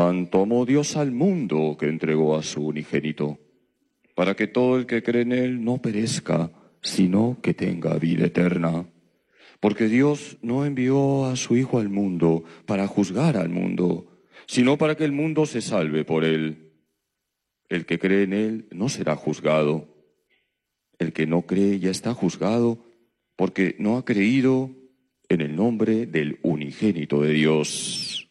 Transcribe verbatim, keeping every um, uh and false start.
Tanto amó Dios al mundo que entregó a su unigénito, para que todo el que cree en él no perezca, sino que tenga vida eterna. Porque Dios no envió a su Hijo al mundo para juzgar al mundo, sino para que el mundo se salve por él. El que cree en él no será juzgado. El que no cree ya está juzgado, porque no ha creído en el nombre del unigénito de Dios.